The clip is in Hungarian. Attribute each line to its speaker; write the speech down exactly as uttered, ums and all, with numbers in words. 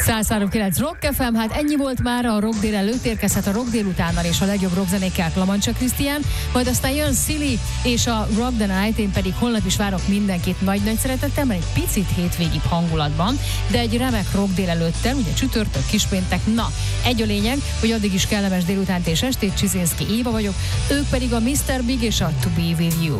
Speaker 1: száz három kilenc Rock ef em, hát ennyi volt már a Rock délelőtt, érkezhet a Rock délutánnal és a legjobb rockzenékkel Lamanca Krisztián, majd aztán jön Silly és a Rock the Night, én pedig holnap is várok mindenkit nagy-nagy szeretettel, mert egy picit hétvégibb hangulatban, de egy remek rock délelőttel, ugye csütörtök, kispéntek, na, egy a lényeg, hogy addig is kellemes délutánt és estét, Csizinszki Éva vagyok, ők pedig a miszter Big és a To Be With You.